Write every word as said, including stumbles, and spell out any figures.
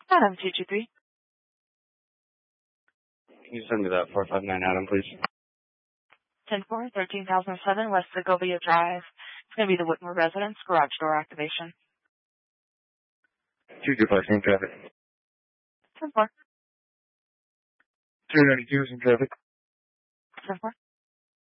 Adam two two three. Can you send me that four five nine Adam, please? ten four, thirteen thousand seven West Segovia Drive. It's going to be the Whitmore residence, garage door activation. two two five, same traffic. ten four. two ninety-two, same traffic. ten four.